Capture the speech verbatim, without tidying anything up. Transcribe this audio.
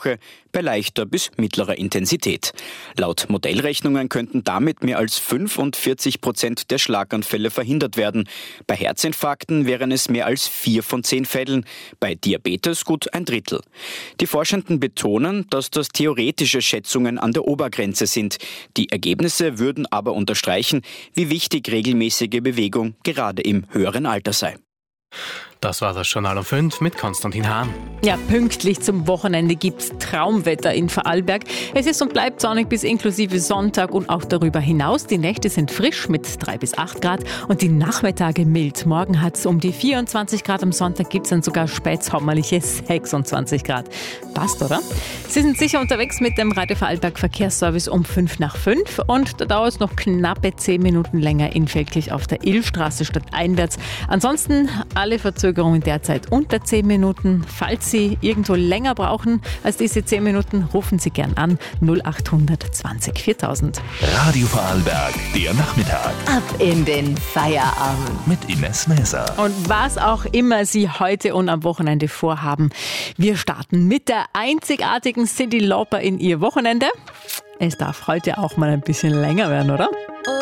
Woche bei leichter bis mittlerer Intensität. Laut Modellrechnungen könnten damit mehr als fünfundvierzig Prozent der Schlaganfälle verhindert werden. Bei Herzinfarkten wären es mehr als vier von zehn Fällen, bei Diabetes gut ein Drittel. Die Forschenden betonen, dass das theoretische Schätzungen an der Obergrenze sind. Die Ergebnisse würden aber unterstreichen, wie wichtig regelmäßige Bewegung gerade im höheren Alter sei. Das war das Journal um fünf mit Konstantin Hahn. Ja, pünktlich zum Wochenende gibt's Traumwetter in Vorarlberg. Es ist und bleibt sonnig bis inklusive Sonntag und auch darüber hinaus. Die Nächte sind frisch mit drei bis acht Grad und die Nachmittage mild. Morgen hat's um die vierundzwanzig Grad, am Sonntag gibt's dann sogar spätsommerliche sechsundzwanzig Grad. Passt, oder? Sie sind sicher unterwegs mit dem Radio Vorarlberg Verkehrsservice um fünf nach fünf und da dauert es noch knappe zehn Minuten länger in Feldkirch auf der Illstraße statt einwärts. Ansonsten alle Verzögerungen derzeit unter zehn Minuten. Falls Sie irgendwo länger brauchen als diese zehn Minuten, rufen Sie gern an null acht zwanzig viertausend. Radio Vorarlberg, der Nachmittag. Ab in den Feierabend. Mit Ines Mäser. Und was auch immer Sie heute und am Wochenende vorhaben, wir starten mit der einzigartigen Cyndi Lauper in ihr Wochenende. Es darf heute auch mal ein bisschen länger werden, oder?